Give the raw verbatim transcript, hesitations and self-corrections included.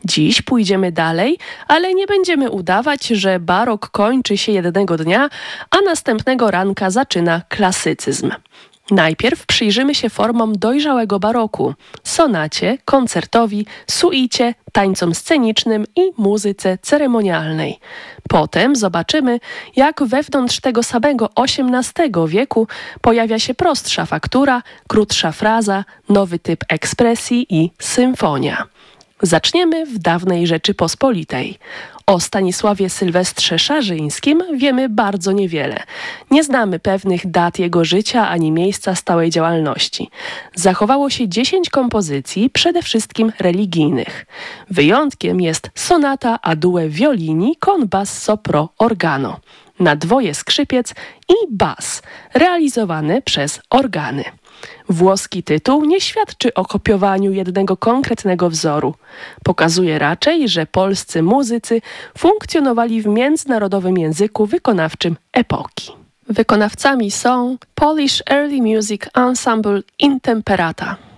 Dziś pójdziemy dalej, ale nie będziemy udawać, że barok kończy się jednego dnia, a następnego ranka zaczyna klasycyzm. Najpierw przyjrzymy się formom dojrzałego baroku, sonacie, koncertowi, suicie, tańcom scenicznym i muzyce ceremonialnej. Potem zobaczymy, jak wewnątrz tego samego osiemnastego wieku pojawia się prostsza faktura, krótsza fraza, nowy typ ekspresji i symfonia. Zaczniemy w dawnej Rzeczypospolitej. O Stanisławie Sylwestrze Szarzyńskim wiemy bardzo niewiele. Nie znamy pewnych dat jego życia ani miejsca stałej działalności. Zachowało się dziesięć kompozycji, przede wszystkim religijnych. Wyjątkiem jest sonata a due violini con basso pro organo. Na dwoje skrzypiec i bas, realizowane przez organy. Włoski tytuł nie świadczy o kopiowaniu jednego konkretnego wzoru. Pokazuje raczej, że polscy muzycy funkcjonowali w międzynarodowym języku wykonawczym epoki. Wykonawcami są Polish Early Music Ensemble Intemperata.